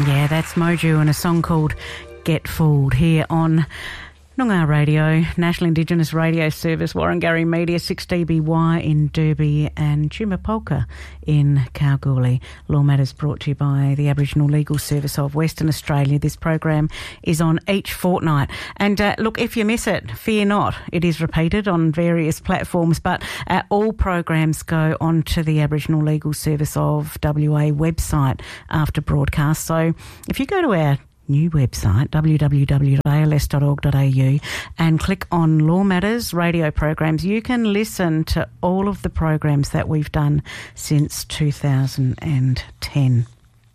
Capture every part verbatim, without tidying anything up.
Yeah, that's Moju and a song called Get Fooled here on Noongar Radio, National Indigenous Radio Service, Warringah Media, six D B Y in Derby and Tumapolka in Kalgoorlie. Law Matters brought to you by the Aboriginal Legal Service of Western Australia. This program is on each fortnight. And uh, look, if you miss it, fear not. It is repeated on various platforms, but uh, all programs go onto the Aboriginal Legal Service of W A website after broadcast. So if you go to our new website, w w w dot a l s dot org dot a u, and click on Law Matters radio programs, you can listen to all of the programs that we've done since two thousand ten.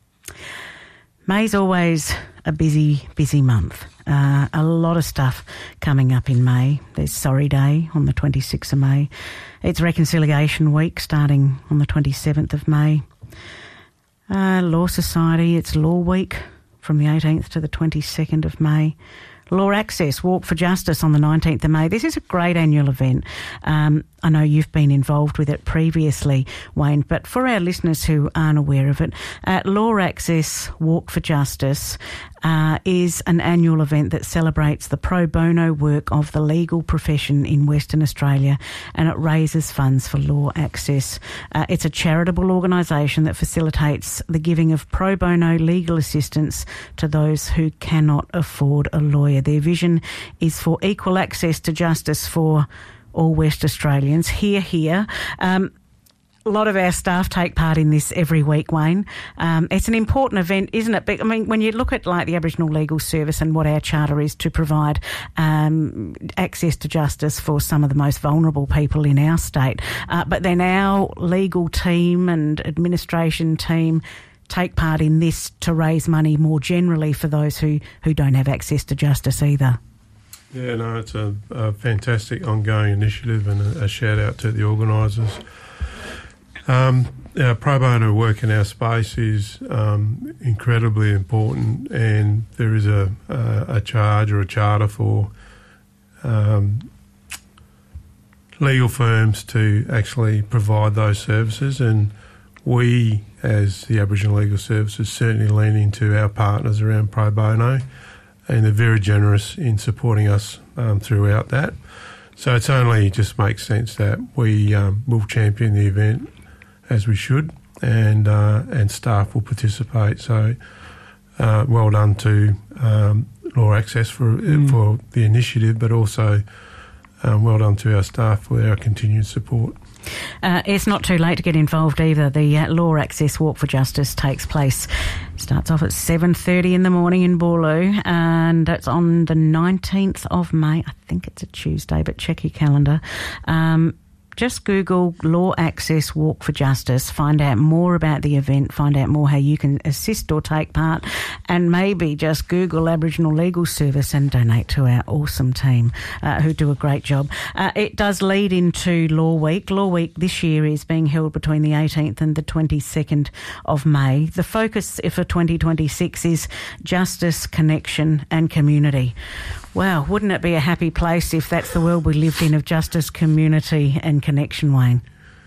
May's always a busy, busy month. Uh, a lot of stuff coming up in May. There's Sorry Day on the twenty-sixth of May. It's Reconciliation Week starting on the twenty-seventh of May. Uh, Law Society, it's Law Week from the eighteenth to the twenty-second of May. Law Access, Walk for Justice on the nineteenth of May. This is a great annual event. Um, I know you've been involved with it previously, Wayne, but for our listeners who aren't aware of it, uh, Law Access, Walk for Justice uh, is an annual event that celebrates the pro bono work of the legal profession in Western Australia, and it raises funds for Law Access. Uh, it's a charitable organisation that facilitates the giving of pro bono legal assistance to those who cannot afford a lawyer. Their vision is for equal access to justice for all West Australians. Hear, hear. Um, a lot of our staff take part in this every week, Wayne. Um, it's an important event, isn't it? But, I mean, when you look at like the Aboriginal Legal Service and what our charter is to provide um, access to justice for some of the most vulnerable people in our state, uh, but then our legal team and administration team take part in this to raise money more generally for those who, who don't have access to justice either. Yeah, no, it's a, a fantastic ongoing initiative, and a, a shout out to the organisers. Um, our pro bono work in our space is um, incredibly important, and there is a, a, a charge or a charter for um, legal firms to actually provide those services, and we, as the Aboriginal Legal Services, certainly lean into our partners around pro bono, and they're very generous in supporting us um, throughout that. So it's only just makes sense that we um, will champion the event as we should, and uh, and staff will participate. So uh, well done to um, Law Access for mm. for the initiative, but also um, well done to our staff for our continued support. Uh, it's not too late to get involved either. The uh, Law Access Walk for Justice takes place, starts off at seven thirty in the morning in Boorloo, and it's on the nineteenth of May. I think it's a Tuesday, but check your calendar. Um, Just Google Law Access Walk for Justice, find out more about the event, find out more how you can assist or take part, and maybe just Google Aboriginal Legal Service and donate to our awesome team uh, who do a great job. Uh, it does lead into Law Week. Law Week this year is being held between the eighteenth and the twenty-second of May. The focus for twenty twenty-six is justice, connection and community. Wow, wouldn't it be a happy place if that's the world we lived in, of justice, community and connection, Wayne?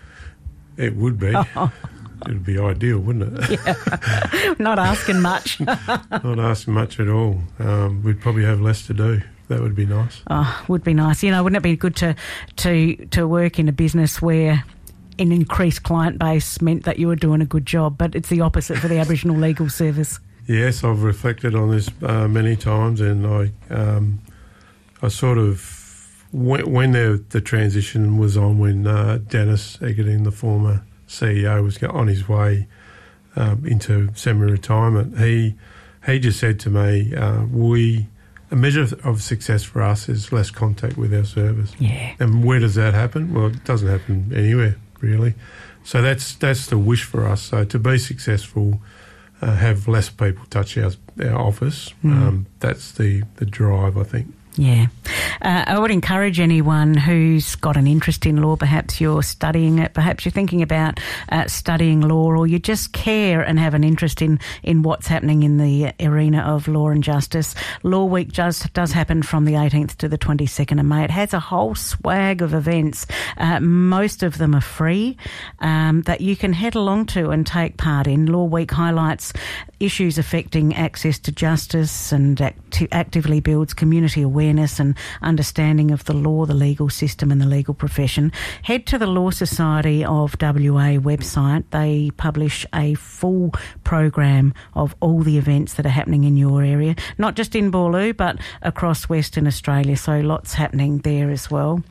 It would be. Oh. It would be ideal, wouldn't it? Yeah. Not asking much. Not asking much at all. Um, we'd probably have less to do. That would be nice. Oh, would be nice. You know, wouldn't it be good to to to work in a business where an increased client base meant that you were doing a good job? But it's the opposite for the Aboriginal Legal Service. Yes, I've reflected on this uh, many times, and I, um, I sort of when, when the the transition was on, when uh, Dennis Egerton, the former C E O, was on his way um, into semi-retirement, he he just said to me, uh, "We a measure of success for us is less contact with our service." Yeah. And where does that happen? Well, it doesn't happen anywhere really. So that's that's the wish for us. So to be successful. Uh, have less people touch our, our office. Mm. Um, that's the, the drive, I think. Yeah. Uh, I would encourage anyone who's got an interest in law, perhaps you're studying it, perhaps you're thinking about uh, studying law, or you just care and have an interest in, in what's happening in the arena of law and justice. Law Week just does happen from the eighteenth to the twenty-second of May. It has a whole swag of events. Uh, most of them are free um, that you can head along to and take part in. Law Week highlights issues affecting access to justice and act- actively builds community awareness and understanding of the law, the legal system and the legal profession. Head to the Law Society of W A website. They publish a full program of all the events that are happening in your area, not just in Boorloo but across Western Australia, so lots happening there as well.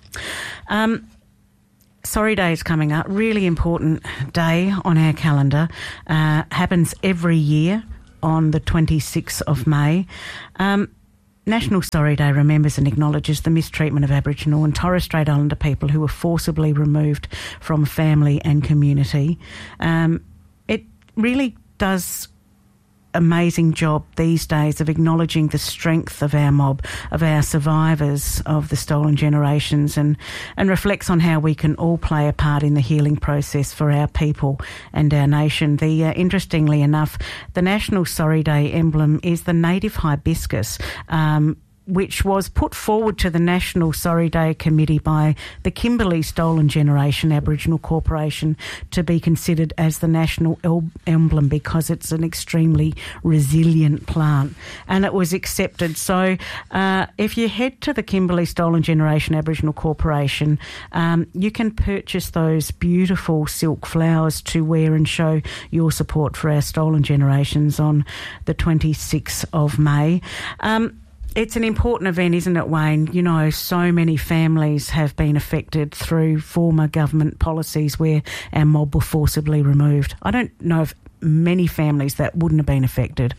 Um, Sorry Day is coming up, really important day on our calendar. Uh, happens every year on the twenty-sixth of May. Um, National Sorry Day remembers and acknowledges the mistreatment of Aboriginal and Torres Strait Islander people who were forcibly removed from family and community. Um, it really does amazing job these days of acknowledging the strength of our mob, of our survivors of the stolen generations, and, and reflects on how we can all play a part in the healing process for our people and our nation. The uh, interestingly enough, the National Sorry Day emblem is the native hibiscus, um, which was put forward to the National Sorry Day Committee by the Kimberley Stolen Generation Aboriginal Corporation to be considered as the national el- emblem because it's an extremely resilient plant, and it was accepted. So uh, if you head to the Kimberley Stolen Generation Aboriginal Corporation, um, you can purchase those beautiful silk flowers to wear and show your support for our stolen generations on the twenty-sixth of May. Um, It's an important event, isn't it, Wayne? You know, so many families have been affected through former government policies where our mob were forcibly removed. I don't know of many families that wouldn't have been affected.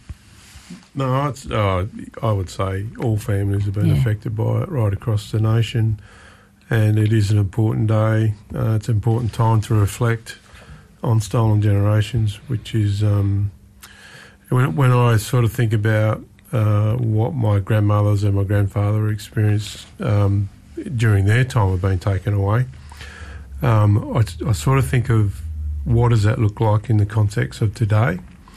No, it's, uh, I would say all families have been yeah. affected by it right across the nation, and it is an important day. Uh, it's an important time to reflect on stolen generations, which is um, when, when I sort of think about Uh, what my grandmothers and my grandfather experienced um, during their time of being taken away. Um, I, I sort of think of what does that look like in the context of today.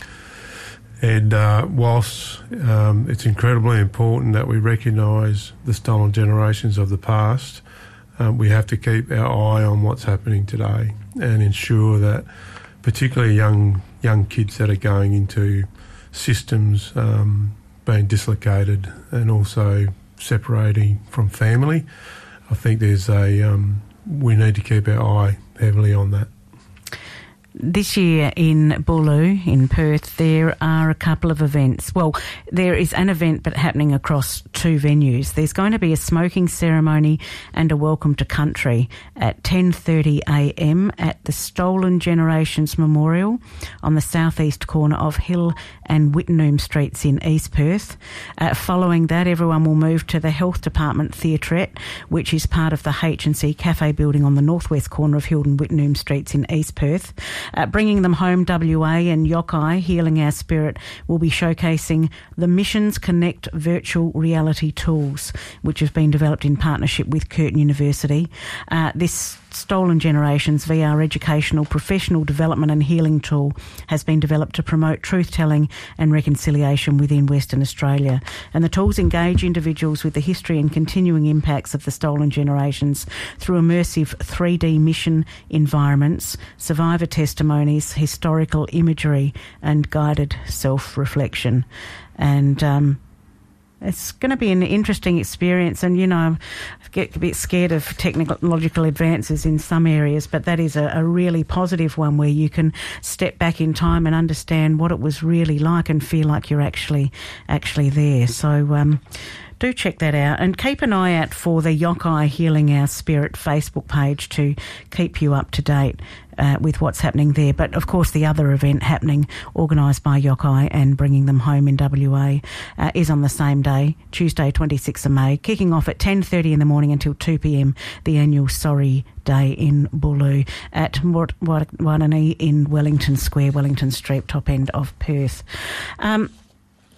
And uh, whilst um, it's incredibly important that we recognise the stolen generations of the past, um, we have to keep our eye on what's happening today and ensure that particularly young young kids that are going into systems um, being dislocated and also separating from family, I think there's a um, we need to keep our eye heavily on that. This year in Boorloo, in Perth, there are a couple of events. Well, there is an event but happening across two venues. There's going to be a smoking ceremony and a welcome to country at ten thirty a m at the Stolen Generations Memorial on the southeast corner of Hill and Wittenoom Streets in East Perth. Uh, following that, everyone will move to the Health Department Theatrette, which is part of the H and C Cafe building on the northwest corner of Hill and Wittenoom Streets in East Perth. Uh, bringing them home, W A and Yokai, Healing Our Spirit, will be showcasing the Missions Connect virtual reality tools, which have been developed in partnership with Curtin University. Uh, this Stolen Generations V R educational, professional development and healing tool has been developed to promote truth-telling and reconciliation within Western Australia. And the tools engage individuals with the history and continuing impacts of the stolen generations through immersive three D mission environments, survivor testimonies, historical imagery and guided self-reflection. And um, it's going to be an interesting experience, and, you know, I get a bit scared of technological advances in some areas, but that is a, a really positive one where you can step back in time and understand what it was really like and feel like you're actually actually there. So um, do check that out and keep an eye out for the Yokai Healing Our Spirit Facebook page to keep you up to date Uh, with what's happening there. But of course the other event happening, organised by Yokai and bringing them home in W A, uh, is on the same day, Tuesday twenty-sixth of May, kicking off at ten thirty in the morning until two p m, the annual Sorry Day in Boorloo at Wadani in Wellington Square, Wellington Street, top end of Perth. Um,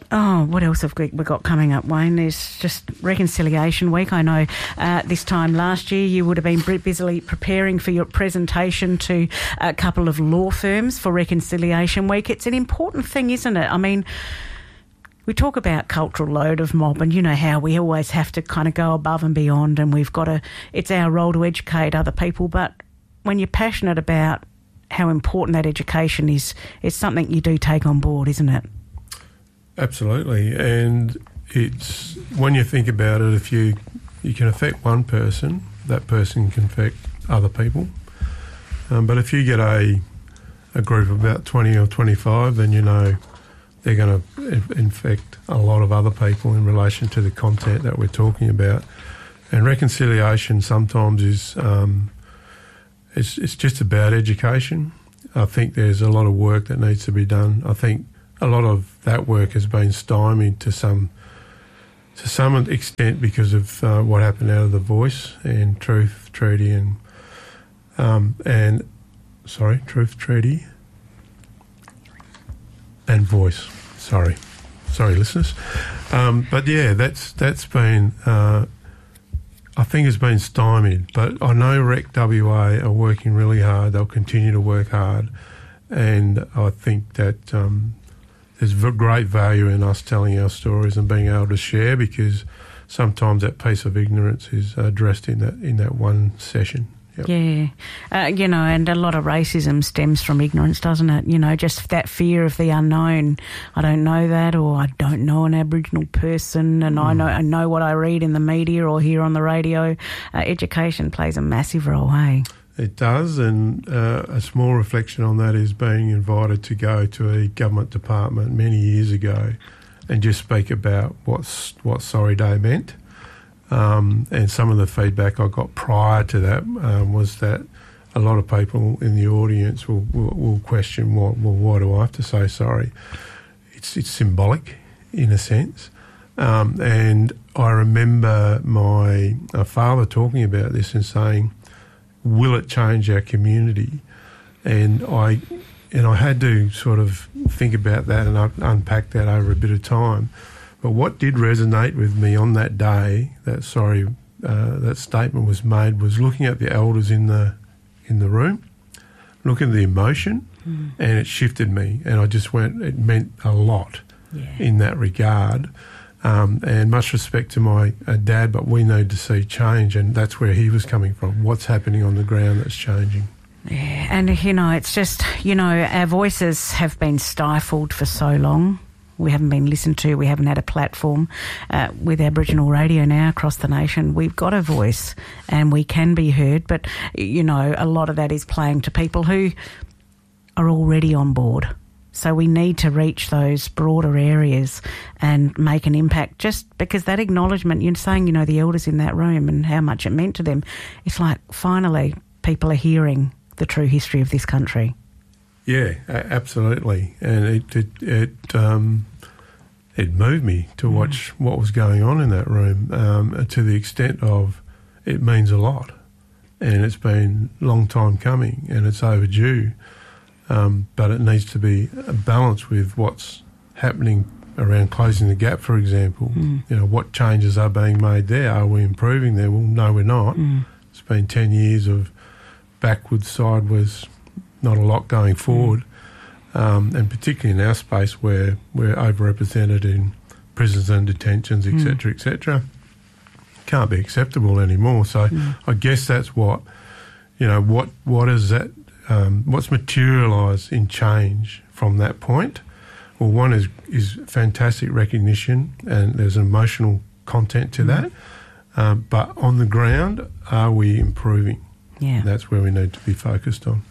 Oh, what else have we got coming up, Wayne? There's just Reconciliation Week. I know uh, this time last year you would have been busily preparing for your presentation to a couple of law firms for Reconciliation Week. It's an important thing, isn't it? I mean, we talk about cultural load of mob, and you know how we always have to kind of go above and beyond, and we've got to, it's our role to educate other people. But when you're passionate about how important that education is, it's something you do take on board, isn't it? Absolutely, and it's when you think about it, if you you can affect one person, that person can affect other people. Um, but if you get a a group of about twenty or twenty-five, then you know they're going to infect a lot of other people in relation to the content that we're talking about. And reconciliation sometimes is um, it's it's just about education. I think there's a lot of work that needs to be done. I think a lot of that work has been stymied to some to some extent because of uh, what happened out of The Voice and Truth Treaty and um, and sorry, Truth Treaty and Voice. Sorry, sorry, listeners. Um, but yeah, that's that's been uh, I think has been stymied. But I know Rec W A are working really hard. They'll continue to work hard, and I think that. Um, There's great value in us telling our stories and being able to share, because sometimes that piece of ignorance is addressed in that in that one session. Yep. Yeah, uh, you know, and a lot of racism stems from ignorance, doesn't it? You know, just that fear of the unknown. I don't know that, or I don't know an Aboriginal person, and mm. I know I know what I read in the media or hear on the radio. Uh, education plays a massive role, hey? It does, and uh, a small reflection on that is being invited to go to a government department many years ago and just speak about what's, what Sorry Day meant. Um, and some of the feedback I got prior to that um, was that a lot of people in the audience will, will, will question, well, well, why do I have to say sorry? It's, it's symbolic in a sense. Um, and I remember my uh, father talking about this and saying, will it change our community? And I and I had to sort of think about that and un- unpack that over a bit of time. But what did resonate with me on that day, that sorry, uh, that statement was made, was looking at the elders in the in the room, looking at the emotion, mm. and it shifted me. And I just went, it meant a lot yeah. in that regard. Um, and much respect to my uh, dad, but we need to see change, and that's where he was coming from. What's happening on the ground that's changing? Yeah, and, you know, it's just, you know, our voices have been stifled for so long. We haven't been listened to. We haven't had a platform. Uh, with Aboriginal radio now across the nation, we've got a voice and we can be heard, but, you know, a lot of that is playing to people who are already on board. So we need to reach those broader areas and make an impact, just because that acknowledgement, you're saying, you know, the elders in that room and how much it meant to them. It's like finally people are hearing the true history of this country. Yeah, absolutely. And it it it, um, it moved me to watch mm. what was going on in that room, um, to the extent of it means a lot. And it's been a long time coming and it's overdue. Um, but it needs to be balanced with what's happening around closing the gap, for example. Mm. You know, what changes are being made there? Are we improving there? Well, no, we're not. Mm. It's been ten years of backwards, sideways, not a lot going forward, mm. um, and particularly in our space where we're overrepresented in prisons and detentions, et cetera, mm. et cetera. Can't be acceptable anymore. So mm. I guess that's what, you know, what what is that? Um, what's materialised in change from that point? Well, one is is fantastic recognition, and there's an emotional content to mm. that. Um, but on the ground, are we improving? Yeah, that's where we need to be focused on.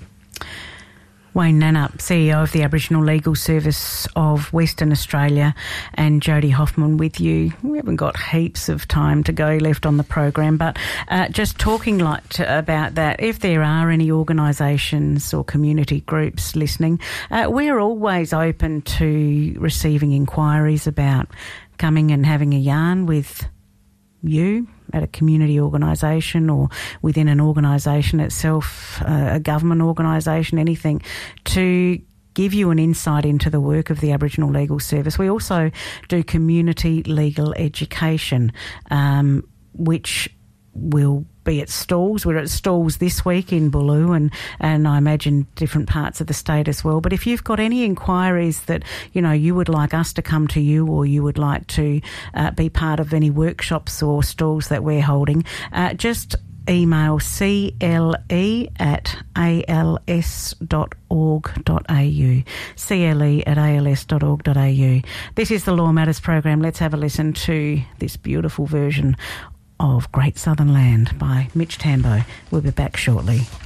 Wayne Nannup, C E O of the Aboriginal Legal Service of Western Australia, and Jody Hoffman with you. We haven't got heaps of time to go left on the program, but uh, just talking like to, about that, if there are any organisations or community groups listening, uh, we're always open to receiving inquiries about coming and having a yarn with you at a community organisation or within an organisation itself, uh, a government organisation, anything, to give you an insight into the work of the Aboriginal Legal Service. We also do community legal education, um, which will be at stalls. We're at stalls this week in Boolloo and, and I imagine different parts of the state as well. But if you've got any inquiries that, you know, you would like us to come to you, or you would like to uh, be part of any workshops or stalls that we're holding, uh, just email C L E at A L S dot org dot A U. C L E at A L S dot org dot A U. This is the Law Matters program. Let's have a listen to this beautiful version of Great Southern Land by Mitch Tambo. We'll be back shortly.